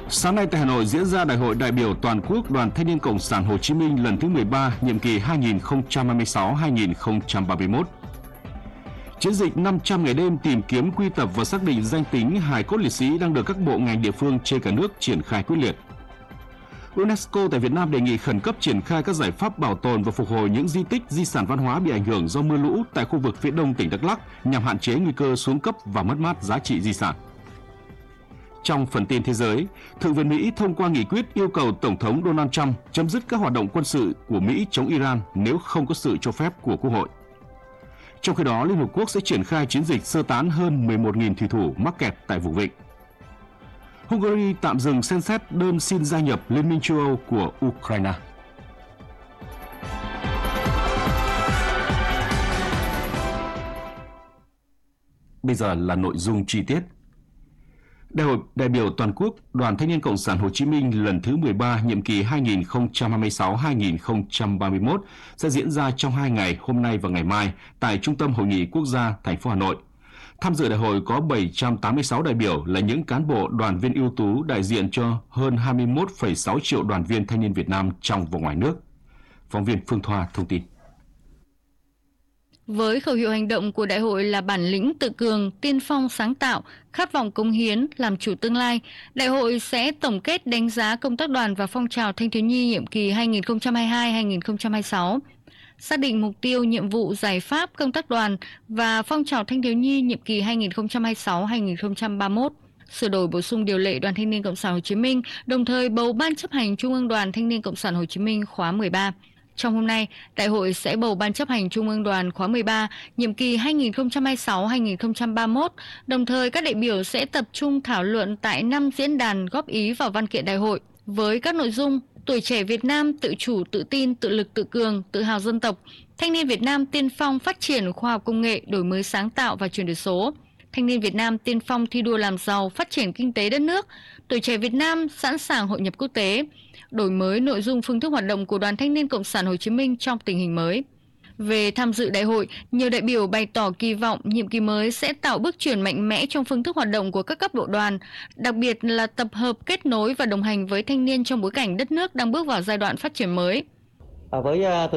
Sáng nay tại Hà Nội diễn ra Đại hội đại biểu toàn quốc Đoàn Thanh niên Cộng sản Hồ Chí Minh lần thứ 13, nhiệm kỳ 2026-2031. Chiến dịch 500 ngày đêm tìm kiếm, quy tập và xác định danh tính hài cốt liệt sĩ đang được các bộ ngành địa phương trên cả nước triển khai quyết liệt. UNESCO tại Việt Nam đề nghị khẩn cấp triển khai các giải pháp bảo tồn và phục hồi những di tích, di sản văn hóa bị ảnh hưởng do mưa lũ tại khu vực phía đông tỉnh Đắk Lắk nhằm hạn chế nguy cơ xuống cấp và mất mát giá trị di sản. Trong phần tin thế giới, Thượng viện Mỹ thông qua nghị quyết yêu cầu Tổng thống Donald Trump chấm dứt các hoạt động quân sự của Mỹ chống Iran nếu không có sự cho phép của Quốc hội. Trong khi đó, Liên Hợp Quốc sẽ triển khai chiến dịch sơ tán hơn 11.000 thủy thủ mắc kẹt tại vùng vịnh. Hungary tạm dừng xem xét đơn xin gia nhập Liên minh châu Âu của Ukraine. Bây giờ là nội dung chi tiết. Đại hội đại biểu toàn quốc Đoàn Thanh niên Cộng sản Hồ Chí Minh lần thứ 13, nhiệm kỳ 2026-2031 sẽ diễn ra trong 2 ngày, hôm nay và ngày mai, tại Trung tâm Hội nghị Quốc gia, thành phố Hà Nội. Tham dự đại hội có 786 đại biểu là những cán bộ, đoàn viên ưu tú đại diện cho hơn 21,6 triệu đoàn viên thanh niên Việt Nam trong và ngoài nước. Phóng viên Phương Thoa thông tin. Với khẩu hiệu hành động của đại hội là bản lĩnh tự cường, tiên phong sáng tạo, khát vọng cống hiến, làm chủ tương lai, đại hội sẽ tổng kết đánh giá công tác đoàn và phong trào thanh thiếu nhi nhiệm kỳ 2022-2026, xác định mục tiêu, nhiệm vụ, giải pháp công tác đoàn và phong trào thanh thiếu nhi nhiệm kỳ 2026-2031, sửa đổi bổ sung điều lệ Đoàn Thanh niên Cộng sản Hồ Chí Minh, đồng thời bầu Ban chấp hành Trung ương Đoàn Thanh niên Cộng sản Hồ Chí Minh khóa 13. Trong hôm nay, đại hội sẽ bầu Ban chấp hành Trung ương Đoàn khóa 13, nhiệm kỳ 2026-2031, đồng thời các đại biểu sẽ tập trung thảo luận tại 5 diễn đàn góp ý vào văn kiện đại hội, với các nội dung: tuổi trẻ Việt Nam tự chủ, tự tin, tự lực, tự cường, tự hào dân tộc, thanh niên Việt Nam tiên phong phát triển khoa học công nghệ, đổi mới sáng tạo và chuyển đổi số, thanh niên Việt Nam tiên phong thi đua làm giàu, phát triển kinh tế đất nước, tuổi trẻ Việt Nam sẵn sàng hội nhập quốc tế, đổi mới nội dung phương thức hoạt động của Đoàn Thanh niên Cộng sản Hồ Chí Minh trong tình hình mới. Về tham dự đại hội, nhiều đại biểu bày tỏ kỳ vọng nhiệm kỳ mới sẽ tạo bước chuyển mạnh mẽ trong phương thức hoạt động của các cấp bộ đoàn, đặc biệt là tập hợp, kết nối và đồng hành với thanh niên trong bối cảnh đất nước đang bước vào giai đoạn phát triển mới. Với